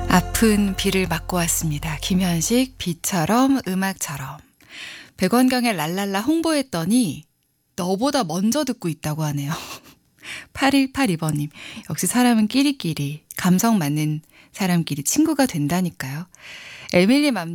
아픈 비를 맞고 왔습니다. 김현식, 비처럼 음악처럼. 백원경의 랄랄라 홍보했더니 너보다 먼저 듣고 있다고 하네요. 8182번님. 역시 사람은 끼리끼리, 감성 맞는 사람끼리 친구가 된다니까요. 에밀리 맘